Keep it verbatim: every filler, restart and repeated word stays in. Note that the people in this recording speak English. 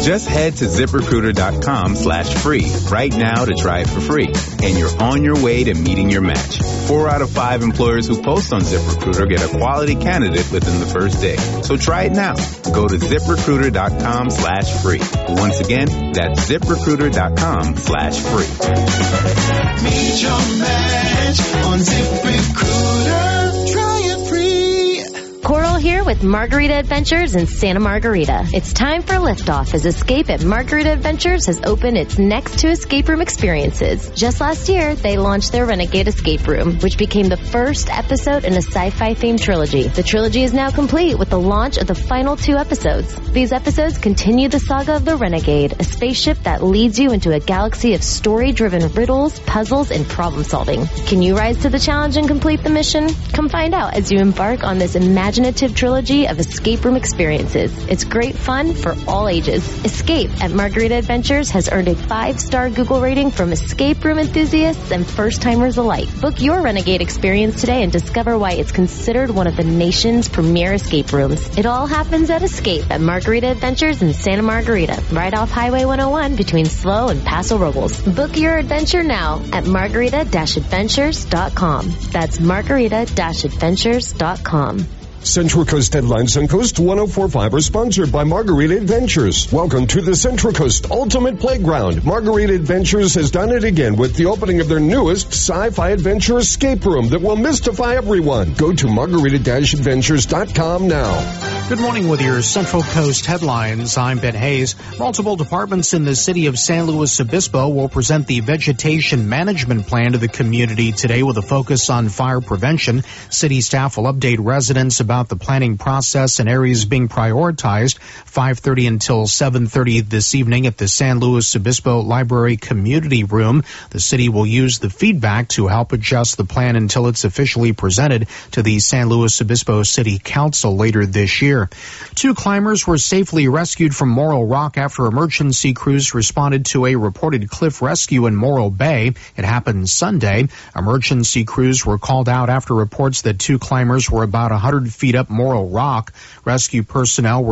Just head to ZipRecruiter.com slash free right now to try it for free. And you're on your way to meeting your match. Four out of five employers who post on ZipRecruiter get a quality candidate within the first day. So try it now. Go to ZipRecruiter.com slash free. Once again, that's ZipRecruiter.com slash free. Meet your match on ZipRecruiter. Try it free. Coral here with Margarita Adventures in Santa Margarita. It's time for liftoff as Escape at Margarita Adventures has opened its next two escape room experiences. Just last year, they launched their Renegade Escape Room, which became the first episode in a sci-fi themed trilogy. The trilogy is now complete with the launch of the final two episodes. These episodes continue the saga of the Renegade, a spaceship that leads you into a galaxy of story-driven riddles, puzzles, and problem solving. Can you rise to the challenge and complete the mission? Come find out as you embark on this imaginative trilogy of escape room experiences. It's great fun for all ages. Escape at Margarita Adventures has earned a five-star Google rating from escape room enthusiasts and first-timers alike. Book your Renegade experience today and discover why it's considered one of the nation's premier escape rooms. It all happens at Escape at Margarita Adventures in Santa Margarita, right off Highway one oh one between Slow and Paso Robles. Book your adventure now at margarita dash adventures dot com. That's margarita dash adventures dot com. Central Coast Headlines on Coast one oh four point five are sponsored by Margarita Adventures. Welcome to the Central Coast Ultimate Playground. Margarita Adventures has done it again with the opening of their newest sci-fi adventure escape room that will mystify everyone. Go to margarita dash adventures dot com now. Good morning with your Central Coast Headlines. I'm Ben Hayes. Multiple departments in the city of San Luis Obispo will present the vegetation management plan to the community today with a focus on fire prevention. City staff will update residents about the planning process and areas being prioritized. five thirty until seven thirty this evening at the San Luis Obispo Library Community Room. The city will use the feedback to help adjust the plan until it's officially presented to the San Luis Obispo City Council later this year. Two climbers were safely rescued from Morro Rock after emergency crews responded to a reported cliff rescue in Morro Bay. It happened Sunday. Emergency crews were called out after reports that two climbers were about one hundred feet up Morro Rock. Rescue personnel were